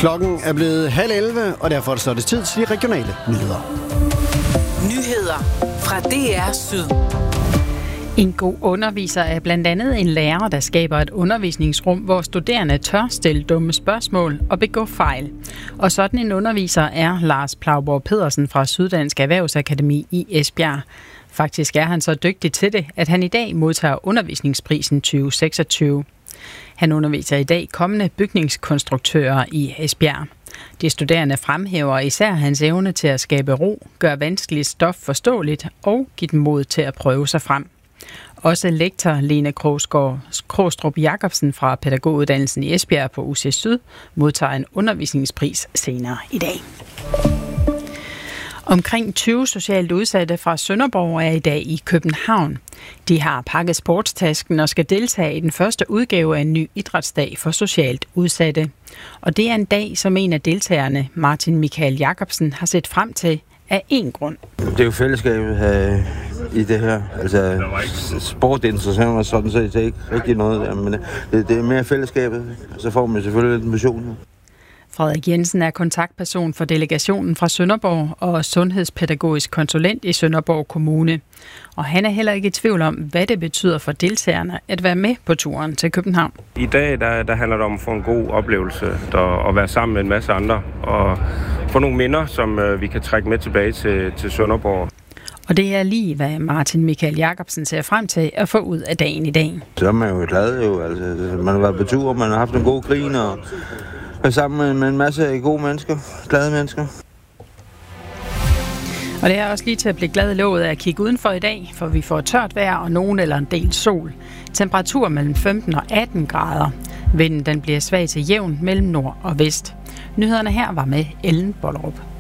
Klokken er blevet 10:30, og derfor står det tid til de regionale nyheder. Nyheder fra DR Syd. En god underviser er blandt andet en lærer, der skaber et undervisningsrum, hvor studerende tør stille dumme spørgsmål og begå fejl. Og sådan en underviser er Lars Plauborg Pedersen fra Syddansk Erhvervsakademi i Esbjerg. Faktisk er han så dygtig til det, at han i dag modtager undervisningsprisen 2026. Han underviser i dag kommende bygningskonstruktører i Esbjerg. De studerende fremhæver især hans evne til at skabe ro, gøre vanskeligt stof forståeligt og give dem mod til at prøve sig frem. Også lektor Lene Krogstrup Jacobsen fra pædagoguddannelsen i Esbjerg på UC Syd modtager en undervisningspris senere i dag. Omkring 20 socialt udsatte fra Sønderborg er i dag i København. De har pakket sportstasken og skal deltage i den første udgave af en ny idrætsdag for socialt udsatte. Og det er en dag, som en af deltagerne, Martin Michael Jacobsen, har set frem til af én grund. Det er jo fællesskabet i det her. Altså, sport interesserer mig sådan set ikke rigtig noget der, men det er mere fællesskabet. Så får man selvfølgelig lidt motion. Frederik Jensen er kontaktperson for delegationen fra Sønderborg og sundhedspædagogisk konsulent i Sønderborg Kommune. Og han er heller ikke i tvivl om, hvad det betyder for deltagerne at være med på turen til København. I dag der handler det om at få en god oplevelse og være sammen med en masse andre og få nogle minder, som vi kan trække med tilbage til Sønderborg. Og det er lige, hvad Martin Michael Jacobsen ser frem til at få ud af dagen i dag. Så er man jo glad jo. Altså, man har været på tur, man har haft en god grin og været sammen med en masse gode mennesker, glade mennesker. Og det er også lige til at blive glad lovet af at kigge udenfor i dag, for vi får tørt vejr og nogen eller en del sol. Temperatur mellem 15 og 18 grader. Vinden den bliver svag til jævn mellem nord og vest. Nyhederne her var med Ellen Bollerup.